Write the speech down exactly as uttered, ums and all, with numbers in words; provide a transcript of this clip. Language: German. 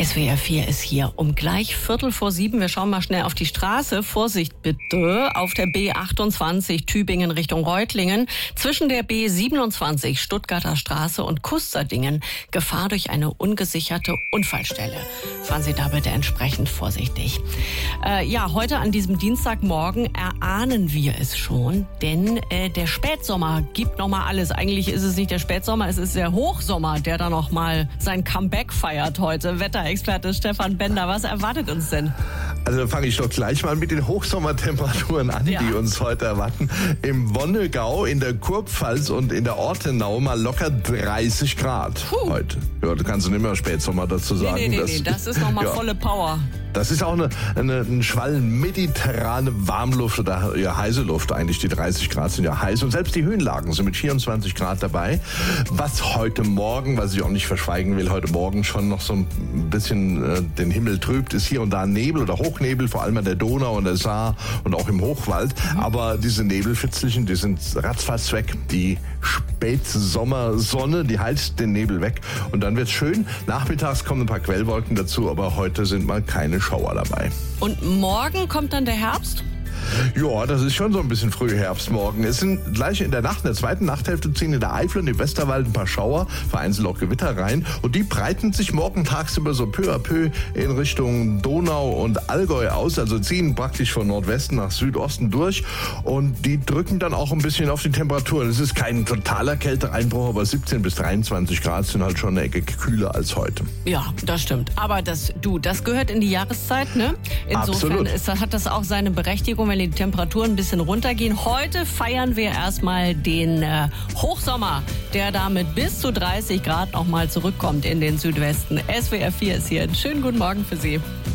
S W R vier ist hier um gleich Viertel vor sieben. Wir schauen mal schnell auf die Straße. Vorsicht bitte auf der B achtundzwanzig Tübingen Richtung Reutlingen. Zwischen der B siebenundzwanzig Stuttgarter Straße und Kusterdingen Gefahr durch eine ungesicherte Unfallstelle. Fahren Sie da bitte entsprechend vorsichtig. Äh, ja, heute an diesem Dienstagmorgen erahnen wir es schon, denn äh, der Spätsommer gibt noch mal alles. Eigentlich ist es nicht der Spätsommer, es ist der Hochsommer, der da noch mal sein Comeback feiert heute. Wetterexperte Stefan Bender, was erwartet uns denn? Also dann fange ich doch gleich mal mit den Hochsommertemperaturen an, ja. die uns heute erwarten. Im Wonnegau, in der Kurpfalz und in der Ortenau mal locker dreißig Grad Puh. heute. Ja, da kannst du nicht mehr Spätsommer dazu sagen. Nee, nee, nee, das, nee, das ist nochmal ja. volle Power. Das ist auch eine, eine, ein Schwall mediterrane Warmluft oder ja, heiße Luft eigentlich. Die dreißig Grad sind ja heiß und selbst die Höhenlagen sind mit vierundzwanzig Grad dabei. Was heute Morgen, was ich auch nicht verschweigen will, heute Morgen schon noch so ein bisschen äh, den Himmel trübt, ist hier und da Nebel oder Hochnebel, vor allem an der Donau und der Saar und auch im Hochwald. Mhm. Aber diese Nebelfitzelchen, die sind ratzfatz weg. Die Spätsommersonne, die heizt den Nebel weg und dann wird's schön. Nachmittags kommen ein paar Quellwolken dazu, aber heute sind mal keine Schauer dabei. Und morgen kommt dann der Herbst? Ja, das ist schon so ein bisschen Frühherbst morgen. Es sind gleich in der Nacht, in der zweiten Nachthälfte ziehen in der Eifel und im Westerwald ein paar Schauer, vereinzelt auch Gewitter rein. Und die breiten sich morgen tagsüber so peu à peu in Richtung Donau und Allgäu aus. Also ziehen praktisch von Nordwesten nach Südosten durch. Und die drücken dann auch ein bisschen auf die Temperaturen. Es ist kein totaler Kälteeinbruch, aber siebzehn bis dreiundzwanzig Grad sind halt schon eine Ecke kühler als heute. Ja, das stimmt. Aber das, du, das gehört in die Jahreszeit, ne? Insofern ist, hat das auch seine Berechtigung, wenn die Temperaturen ein bisschen runtergehen. Heute feiern wir erstmal den äh, Hochsommer, der damit bis zu dreißig Grad nochmal zurückkommt in den Südwesten. S W R vier ist hier. Einen schönen guten Morgen für Sie.